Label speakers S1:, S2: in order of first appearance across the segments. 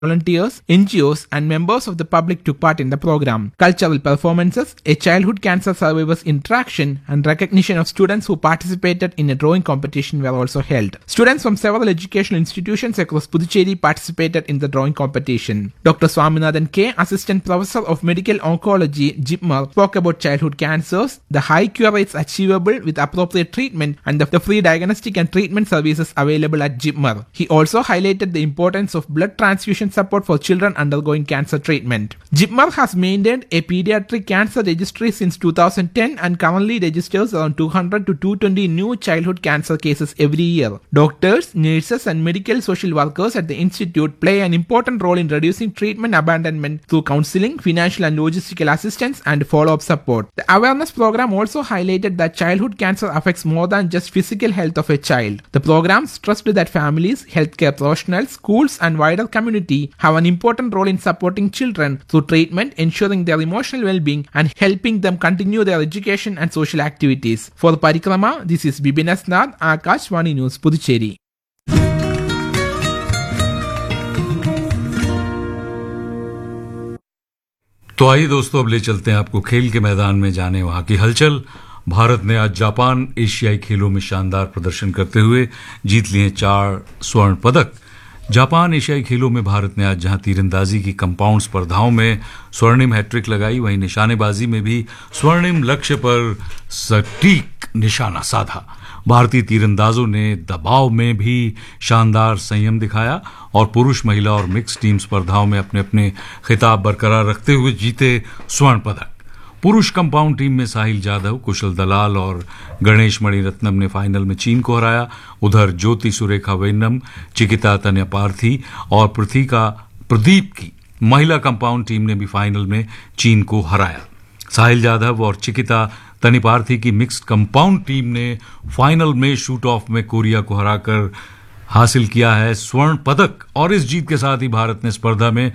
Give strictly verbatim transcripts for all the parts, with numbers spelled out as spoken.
S1: Volunteers, N G Os, and members of the public took part in the program. Cultural performances, a childhood cancer survivors interaction, and recognition of students who participated in a drawing competition were also held. Students from several educational institutions across Puducherry participated in the drawing competition. Doctor Swaminathan K, Assistant Professor of Medical Oncology, J I P M E R, spoke about childhood cancers, the high cure rates achievable with appropriate treatment, and the free diagnostic and treatment services available at J I P M E R. He also highlighted the importance of blood transfusion support for children undergoing cancer treatment. J I P M E R has maintained a pediatric cancer registry since two thousand ten and currently registers around two hundred to two hundred twenty new childhood cancer cases every year. Doctors, nurses, and medical social workers at the institute play an important role in reducing treatment abandonment through counseling, financial and logistical assistance, and follow-up support. The awareness program also highlighted that childhood cancer affects more than just physical health of a child. The program stressed that families, healthcare professionals, schools, and wider community have an important role in supporting children through treatment, ensuring their emotional well-being, and helping them continue their education and social activities. For Parikrama, this is Bibin Asnad, Akashvani News, Puducherry.
S2: तो आइए दोस्तों, अब ले चलते हैं आपको खेल के मैदान में जाने वहां की हलचल। भारत ने आज जापान एशियाई खेलों में शानदार प्रदर्शन करते हुए जीत लिए चार स्वर्ण पदक। जापान एशियाई खेलों में भारत ने आज जहां तीरंदाजी की कंपाउंड स्पर्धाओं में स्वर्णिम हैट्रिक लगाई, वहीं निशानेबाजी में भी स्वर्णिम लक्ष्य पर सटीक निशाना साधा। भारतीय तीरंदाजों ने दबाव में भी शानदार संयम दिखाया और पुरुष, महिला और मिक्स टीम स्पर्धाओं में अपने अपने खिताब बरकरार रखते हुए जीते स्वर्ण पदक। पुरुष कंपाउंड टीम में साहिल जाधव, कुशल दलाल और गणेश मणिरत्नम ने फाइनल में चीन को हराया। उधर ज्योति सुरेखा वेन्नम, चिकिता तन्यपार्थी और प्रतीका प्रदीप की महिला कंपाउंड टीम ने भी फाइनल में चीन को हराया। साहिल जाधव और चिकिता तन्यपार्थी की मिक्स्ड कंपाउंड टीम ने फाइनल में शूट ऑफ में कोरिया को हराकर हासिल किया है स्वर्ण पदक और इस जीत के साथ ही भारत ने स्पर्धा में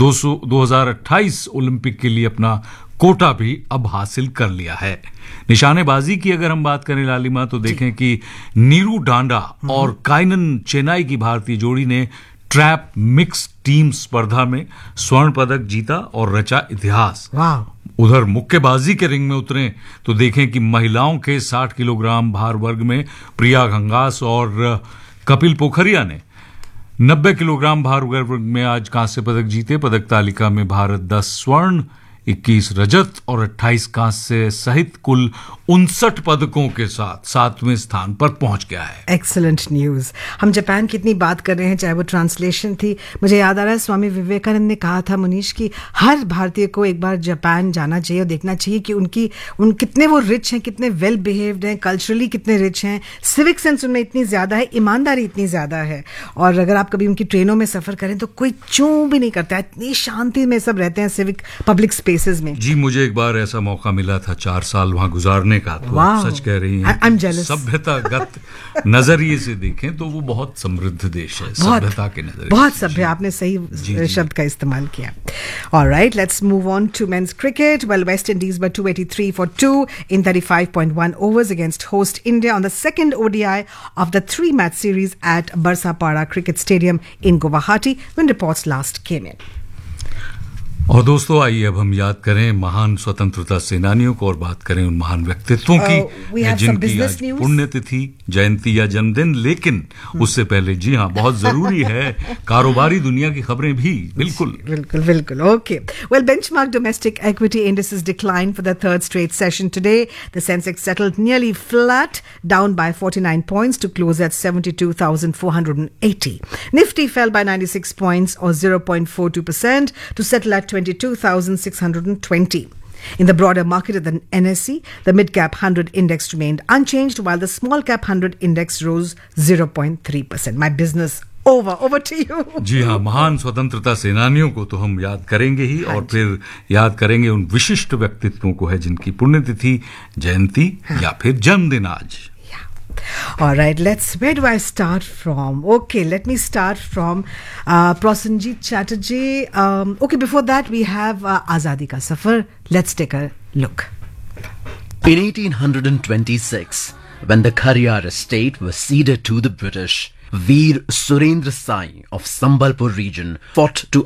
S2: दो हज़ार अट्ठाईस ओलंपिक के लिए अपना कोटा भी अब हासिल कर लिया है। निशानेबाजी की अगर हम बात करें लालिमा, तो देखें कि नीरू डांडा और काइनन चेन्नई की भारतीय जोड़ी ने ट्रैप मिक्स टीम स्पर्धा में स्वर्ण पदक जीता और रचा इतिहास। उधर मुक्केबाजी के रिंग में उतरे तो देखें कि महिलाओं के साठ किलोग्राम भार वर्ग में प्रिया घंगास और कपिल पोखरिया ने नब्बे किलोग्राम भार वर्ग में आज कांस्य पदक जीते। पदक तालिका में भारत दस स्वर्ण, इक्कीस रजत और अट्ठाईस कांस्य सहित कुल उनसठ पदकों के साथ सातवें स्थान पर पहुंच गया है।
S3: Excellent news. हम जापान की इतनी बात कर रहे हैं, चाहे वो ट्रांसलेशन थी, मुझे याद आ रहा है स्वामी विवेकानंद ने कहा था मुनीश कि हर भारतीय को एक बार जापान जाना चाहिए और देखना चाहिए कि उनकी उन कितने वो रिच हैं, कितने वेल बिहेव्ड हैं, कल्चरली कितने रिच हैं, सिविक सेंस उनमें इतनी ज्यादा है, ईमानदारी इतनी ज्यादा है। और अगर आप कभी उनकी ट्रेनों में सफर करें तो कोई चूं भी नहीं करता है, इतनी शांति में सब रहते हैं सिविक पब्लिक स्पेस में।
S2: जी, मुझे एक बार ऐसा मौका मिला था चार साल वहां गुजारने का, तो आप सच कह रही हैं। सभ्यतागत नजरिए से देखें तो वो बहुत समृद्ध देश है, सभ्यता के नजरिए
S3: बहुत सभ्य। आपने सही शब्द का इस्तेमाल किया। Alright, let's move on to men's cricket. Well, West Indies were two eighty-three for two in thirty-five point one overs against host India on the second O D I of the three-match series at Barsapara Cricket Stadium in Guwahati when reports last came in.
S2: और दोस्तों, आइए अब हम याद करें महान स्वतंत्रता सेनानियों को और बात करें उन महान व्यक्तित्वों की uh, जिनकी आज पुण्यतिथि, जयंती या जन्मदिन। लेकिन hmm. उससे पहले जी हाँ, बहुत जरूरी है कारोबारी दुनिया की खबरें भी। बिल्कुल
S3: बिल्कुल बिल्कुल okay. Well, benchmark domestic equity indices decline for the third straight session today. The Sensex settled nearly flat, down by forty-nine points to close at seventy-two thousand four hundred eighty. Nifty fell by ninety-six points or zero point four two percent to settle at twenty-two thousand six hundred twenty. In the broader market at the N S E, the mid-cap one hundred index remained unchanged, while the small-cap one hundred index rose zero point three percent. My business over. Over to you.
S2: जी हाँ, महान स्वतंत्रता सेनानियों को तो हम याद करेंगे ही, और फिर याद करेंगे उन विशिष्ट व्यक्तित्वों को है जिनकी पुण्यतिथि, जयंती या फिर जन्मदिन आज।
S3: All right, let's, where do I start from? Okay, let me start from uh, Prosenjit Chatterjee. Um, okay, before that, we have uh, Azadi Ka Safar. Let's take a look.
S4: In eighteen twenty-six, when the Khariar estate was ceded to the British, Veer Surendra Sai of Sambalpur region fought to